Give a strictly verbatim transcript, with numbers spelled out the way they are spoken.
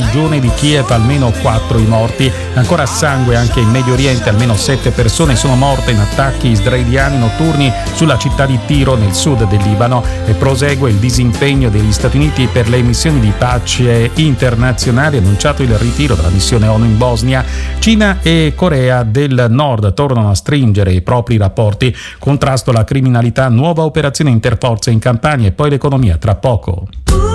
prigione di Kiev, almeno quattro i morti. Ancora sangue anche in Medio Oriente, almeno sette persone sono morte in attacchi israeliani notturni sulla città di Tiro nel sud del Libano, e prosegue il disimpegno degli Stati Uniti per le missioni di pace internazionali, annunciato il ritiro della missione ONU in Bosnia. Cina e Corea del Nord tornano a stringere i propri rapporti. Contrasto alla criminalità, nuova operazione interforze in Campania, e poi l'economia tra poco.